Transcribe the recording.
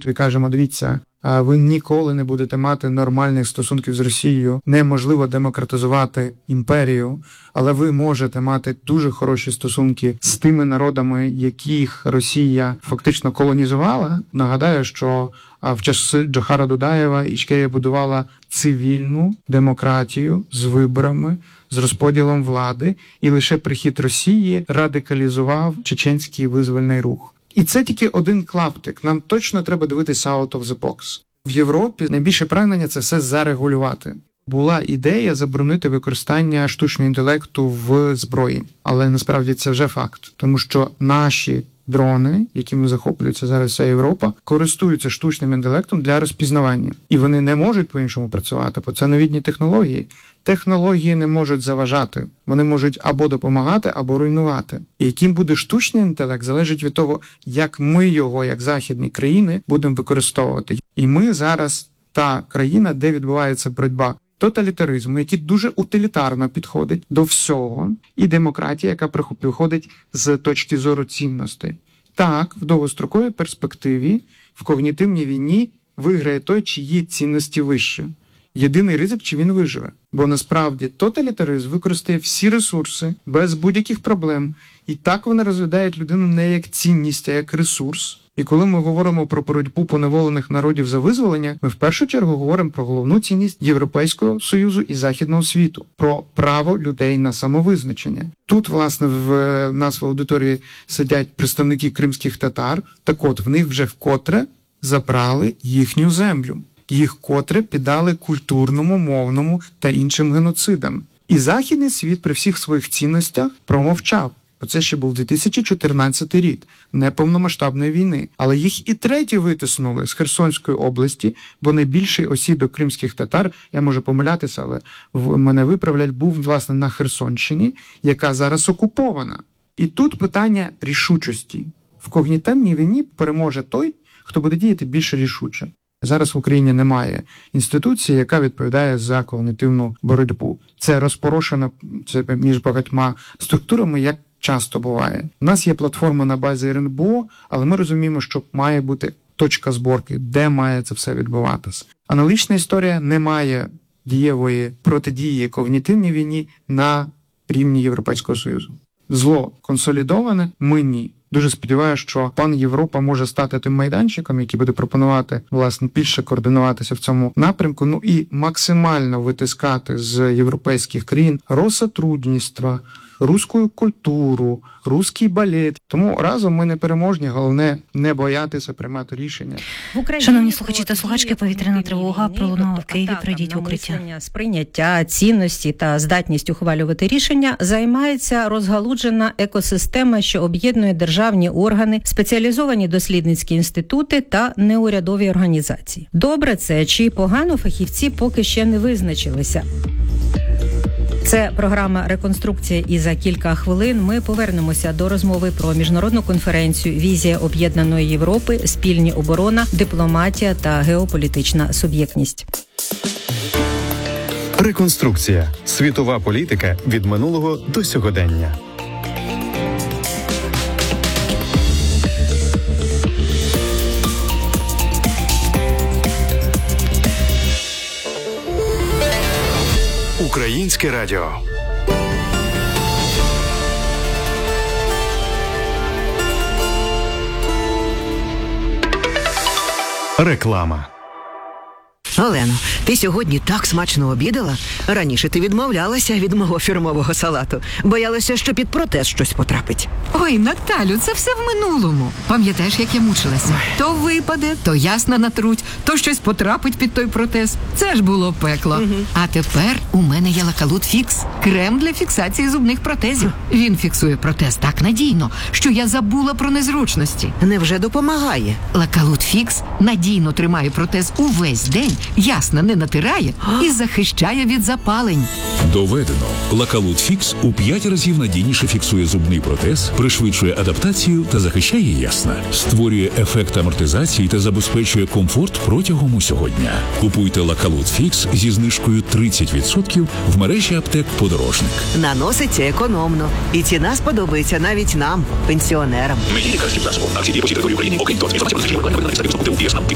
світу і кажемо, дивіться, ви ніколи не будете мати нормальних стосунків з Росією, неможливо демократизувати імперію, але ви можете мати дуже хороші стосунки з тими народами, яких Росія фактично колонізувала. Нагадаю, що в часи Джохара Дудаєва Ічкерія будувала цивільну демократію з виборами, з розподілом влади, і лише прихід Росії радикалізував чеченський визвольний рух. І це тільки один клаптик. Нам точно треба дивитися out of the box. В Європі найбільше прагнення – це все зарегулювати. Була ідея заборонити використання штучного інтелекту в зброї. Але насправді це вже факт. Тому що наші дрони, якими захоплюється зараз вся Європа, користуються штучним інтелектом для розпізнавання. І вони не можуть по-іншому працювати, бо це новітні технології. Технології не можуть заважати. Вони можуть або допомагати, або руйнувати. І яким буде штучний інтелект, залежить від того, як ми його, як західні країни, будемо використовувати. І ми зараз та країна, де відбувається боротьба тоталітаризму, який дуже утилітарно підходить до всього, і демократія, яка приходить з точки зору цінностей. Так, в довгостроковій перспективі, в когнітивній війні виграє той, чиї цінності вищі. Єдиний ризик, чи він виживе. Бо насправді тоталітаризм використає всі ресурси без будь-яких проблем. І так вони розглядають людину не як цінність, а як ресурс. І коли ми говоримо про боротьбу поневолених народів за визволення, ми в першу чергу говоримо про головну цінність Європейського Союзу і Західного світу, про право людей на самовизначення. Тут, власне, в нас в аудиторії сидять представники кримських татар, так от, в них вже вкотре забрали їхню землю. Їх котре піддали культурному, мовному та іншим геноцидам. І Західний світ при всіх своїх цінностях промовчав. Це ще був 2014 рік, неповномасштабної війни. Але їх і треті витиснули з Херсонської області, бо найбільший осідок кримських татар, я можу помилятися, але мене виправлять, був, власне, на Херсонщині, яка зараз окупована. І тут питання рішучості. В когнітивній війні переможе той, хто буде діяти більш рішуче. Зараз в Україні немає інституції, яка відповідає за когнітивну боротьбу. Це розпорошено між багатьма структурами, як часто буває. У нас є платформа на базі РНБО, але ми розуміємо, що має бути точка зборки, де має це все відбуватися. Аналогічна історія: немає дієвої протидії когнітивній війні на рівні Європейського Союзу. Зло консолідоване, ми ні. Дуже сподіваюся, що пан Європа може стати тим майданчиком, який буде пропонувати, власне, більше координуватися в цьому напрямку, ну і максимально витискати з європейських країн розсотрудничество, руську культуру, руський балет. Тому разом ми непереможні, головне не боятися приймати рішення. Шановні слухачі та слухачки, повітряна тривога пролунала в Києві, прийдіть в укриття. Сприйняття цінності та здатність ухвалювати рішення займається розгалуджена екосистема, що об'єднує державні органи, спеціалізовані дослідницькі інститути та неурядові організації. Добре це чи погано, фахівці поки ще не визначилися. Це програма «Реконструкція», і за кілька хвилин ми повернемося до розмови про міжнародну конференцію «Візія об'єднаної Європи. Спільні оборона, дипломатія та геополітична суб'єктність». Реконструкція. Світова політика від минулого до сьогодення. Українське радіо. Реклама. Олено, ти сьогодні так смачно обідала? Раніше ти відмовлялася від мого фірмового салату. Боялася, що під протез щось потрапить. Ой, Наталю, це все в минулому. Пам'ятаєш, як я мучилася? То випаде, то ясно натруть, то щось потрапить під той протез. Це ж було пекло. А тепер у мене є Лакалут Фікс. Крем для фіксації зубних протезів. Він фіксує протез так надійно, що я забула про незручності. Невже допомагає? Лакалут Фікс надійно тримає протез увесь день, ясно не натирає і захищає від запалень. Доведено. Лакалут Фікс у 5 разів надійніше фіксує зубний протез, пришвидшує адаптацію та захищає ясна. Створює ефект амортизації та забезпечує комфорт протягом усього дня. Купуйте Лакалут Фікс зі знижкою 30% в мережі аптек «Подорожник». Наноситься економно. І ціна сподобається навіть нам, пенсіонерам. Мені лікарський засіб. Акції дії по всій території України, окрім того,